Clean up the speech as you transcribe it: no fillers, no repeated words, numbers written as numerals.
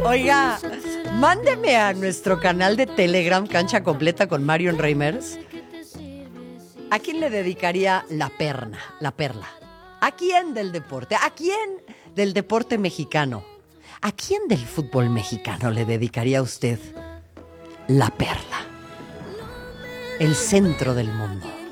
Oiga, mándeme a nuestro canal de Telegram, Cancha Completa con Marion Reimers. ¿A quién le dedicaría la perla? ¿A quién del deporte? ¿A quién del deporte mexicano? ¿A quién del fútbol mexicano le dedicaría a usted la perla? El centro del mundo.